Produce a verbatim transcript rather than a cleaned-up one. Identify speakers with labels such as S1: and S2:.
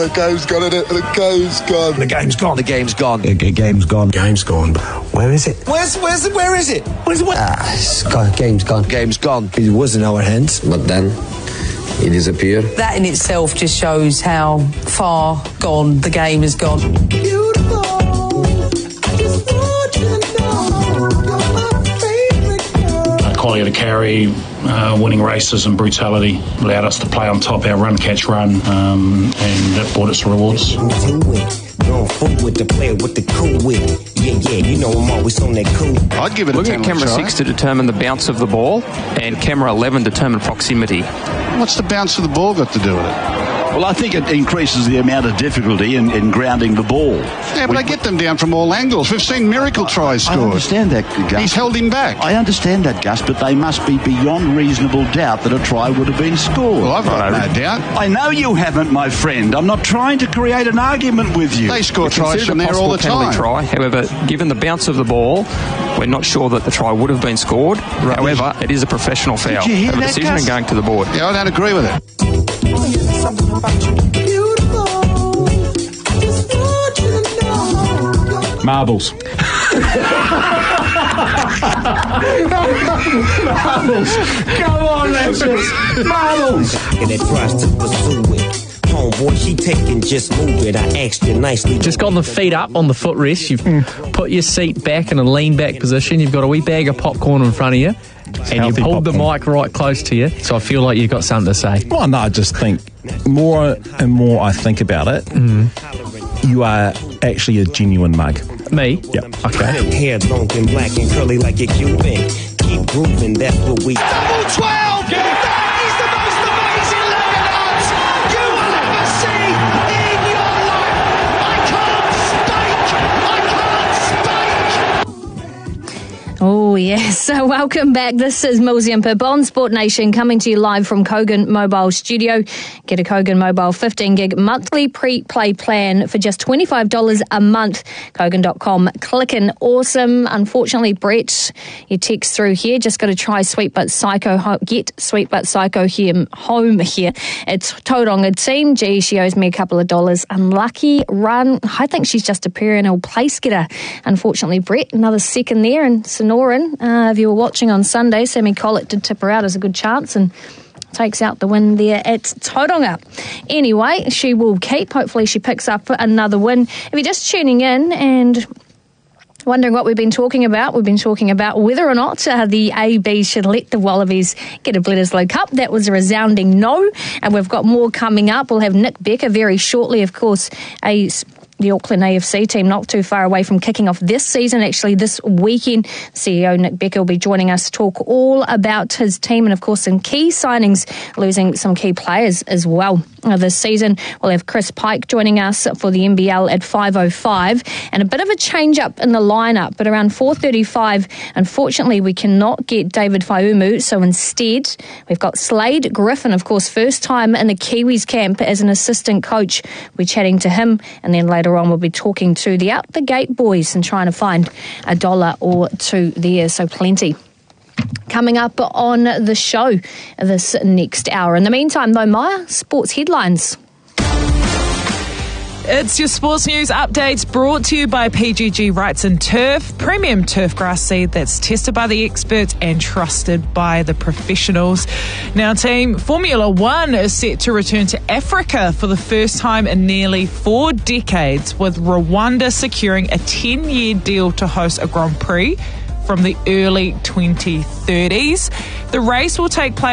S1: Oh, the game's gone, isn't it? The game's gone.
S2: The game's gone.
S3: The game's gone.
S2: The game's gone.
S4: Game's gone.
S2: Where is it?
S3: Where's, where's, where is it? Where's it?
S4: Ah, it's gone. Game's gone.
S3: Game's gone.
S4: It was in our hands, but then it disappeared.
S5: That in itself just shows how far gone the game has gone.
S6: Quality of the carry, uh, winning races and brutality allowed us to play on top our run, catch, run, um, and that brought us rewards.
S7: Going forward with the player with the cool wit. Yeah, yeah, you know I'm always on that cool.
S8: I'd give it
S9: Looking
S8: a
S9: at camera
S8: try.
S9: six to determine the bounce of the ball, and camera eleven determine proximity.
S8: What's the bounce of the ball got to do with it?
S10: Well, I think it increases the amount of difficulty in, in grounding the ball.
S8: Yeah, but we, I get them down from all angles. We've seen miracle tries scored.
S10: I understand that, Gus.
S8: He's held him back.
S10: I understand that, Gus, but they must be beyond reasonable doubt that a try would have been scored.
S8: Well, I've got no doubt.
S10: I know you haven't, my friend. I'm not trying to create an argument with you.
S8: They score tries from there all the time.
S9: Try. However, given the bounce of the ball, we're not sure that the try would have been scored. Right. However, it is a professional foul.
S10: Did you hear
S9: Have a
S10: that,
S9: decision
S10: Gus?
S9: and going to the board.
S8: Yeah, I don't agree with it.
S6: Marbles.
S2: Marbles. Come on, Lexus. Marbles.
S7: And that tries to pursue it. Homeboy, she taking, just move it. I asked you nicely.
S11: Just got the feet up on the footrest. You've mm. put your seat back in a lean back position. You've got a wee bag of popcorn in front of you.
S12: It's
S11: and you pulled
S12: popcorn.
S11: the mic right close to you. So I feel like you've got something to say.
S12: Well, no, I just think more and more I think about it,
S11: mm.
S12: you are actually a genuine mug.
S11: Me?
S12: Yeah.
S7: Okay. Hair long and black and curly like a Cuban. Keep grooving, that's what we...
S2: Double twelve! Yeah. That is the most amazing Lemonade you will ever see in your life! I can't speak! I can't speak!
S13: Oh, yes. So welcome back. This is Millsy and Pip on Sport Nation, coming to you live from Kogan Mobile Studio. Get a Kogan Mobile fifteen gig monthly pre-play plan for just twenty-five dollars a month. Kogan dot com. Clicking awesome. Unfortunately, Brett, your text through here. Just got to try Sweet But Psycho. Ho- get Sweet But Psycho here, home here. It's Tauranga team. Gee, she owes me a couple of dollars. Unlucky run. I think she's just a perennial place getter. Unfortunately, Brett, another second there. And Sonoran, uh, if you were watching on Sunday, Sammy Collett did tip her out as a good chance and takes out the win there at Tauranga. Anyway, she will keep. Hopefully she picks up another win. If you're just tuning in and wondering what we've been talking about, we've been talking about whether or not uh, the A B should let the Wallabies get a Bledisloe Cup. That was a resounding no, and we've got more coming up. We'll have Nick Becker very shortly, of course, a the Auckland A F C team not too far away from kicking off this season. Actually, this weekend, C E O Nick Becker will be joining us to talk all about his team and, of course, some key signings, losing some key players as well uh, this season. We'll have Chris Pike joining us for the N B L at five oh five, and a bit of a change-up in the lineup, but around four thirty-five, unfortunately, we cannot get David Faumu, so instead, we've got Slade Griffin, of course, first time in the Kiwis camp as an assistant coach. We're chatting to him, and then later on we'll be talking to the Out the Gate boys and trying to find a dollar or two there, so plenty coming up on the show this next hour. In the meantime though, Maya, sports headlines.
S14: It's your sports news update brought to you by P G G Rights and Turf, premium turf grass seed that's tested by the experts and trusted by the professionals. Now, team, Formula One is set to return to Africa for the first time in nearly four decades, with Rwanda securing a ten-year deal to host a Grand Prix from the early twenty thirties. The race will take place